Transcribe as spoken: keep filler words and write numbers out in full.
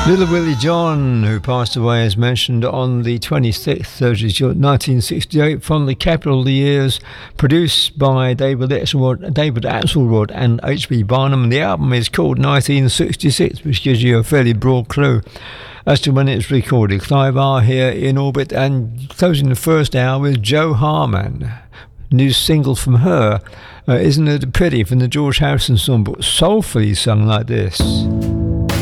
Little Willie John, who passed away as mentioned on the twenty-sixth of nineteen sixty-eight, from the Capital of the Years, produced by David Axelrod, David Axelrod and H B Barnum. And the album is called nineteen sixty-six, which gives you a fairly broad clue as to when it's recorded. Clive R here in orbit, and closing the first hour with Jo Harman. New single from her, uh, Isn't It a Pity, from the George Harrison songbook, soulfully sung like this.